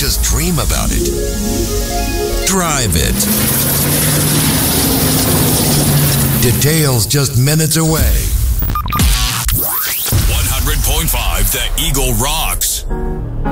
just dream about it. Drive it. Details just minutes away. 100.5 The Eagle rocks.